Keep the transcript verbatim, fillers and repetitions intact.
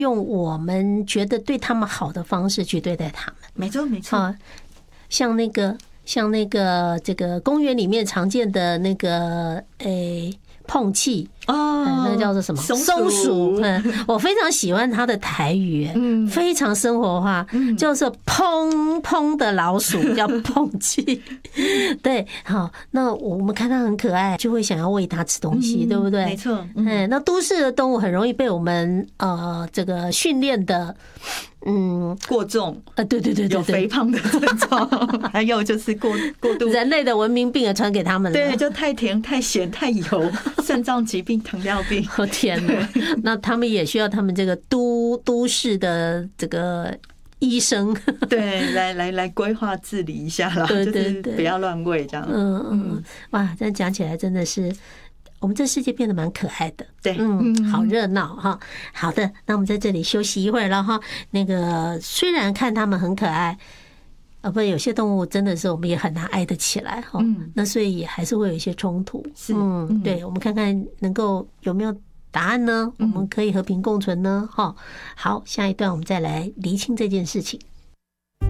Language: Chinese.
用我们觉得对他们好的方式去对待他们。 没错，没错。 像那个，像那个这个公园里面常见的那个诶。碰气哦，那个叫做什么？松鼠。嗯，我非常喜欢它的台语，嗯，非常生活化，嗯，就是砰砰的老鼠叫碰气。对，好，那我们看它很可爱，就会想要喂它吃东西，对不对？ 没错。 嗯，那都市的动物很容易被我们呃这个训练的。嗯， 过重啊，对对对对， 有肥胖的症状，还有就是过过度人类的文明病也传给他们了。 对，就太甜、太咸、太油，肾脏疾病、糖尿病。 哦天哪！那他们也需要他们这个都都市的这个医生， 对，来来来规划治理一下啦， 对对对， 就是不要乱喂这样。 嗯嗯，哇，这样讲起来真的是。我们这世界变得蛮可爱的， 对， 嗯，好热闹哈。好的，那我们在这里休息一会儿了哈。那个虽然看他们很可爱，啊，不，有些动物真的是我们也很难爱得起来哈。那所以也还是会有一些冲突。嗯，对，我们看看能够有没有答案呢？我们可以和平共存呢？哈，好，下一段我们再来厘清这件事情。